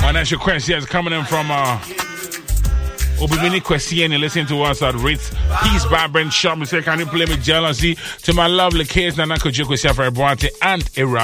Financial Quincy is coming in from Obimini Kwesi and listening to us at Ritz Peace Vibrant Shop. Say, can you play me jealousy to my lovely kids, Nana Kojiko Safari Boante and Era.